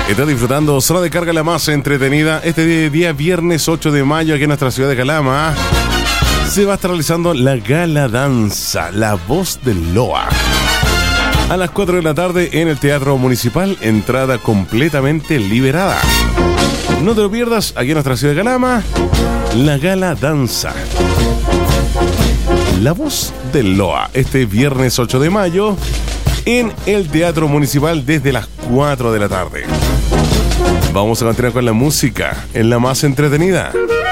Estás disfrutando Zona de Carga, la más entretenida. Este día viernes 8 de mayo aquí en nuestra ciudad de Calama se va a estar realizando la gala danza La Voz del Loa a las 4 de la tarde en el Teatro Municipal. Entrada completamente liberada. No te lo pierdas, aquí en nuestra ciudad de Calama, la gala danza La Voz del Loa, este viernes 8 de mayo en el Teatro Municipal desde las 4 de la tarde. Vamos a continuar con la música en la más entretenida.